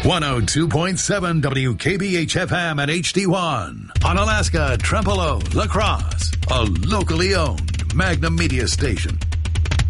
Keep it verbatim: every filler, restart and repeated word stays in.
one oh two point seven W K B H F M at H D one. On Alaska, Trempealeau, La Crosse, a locally owned Magnum Media station.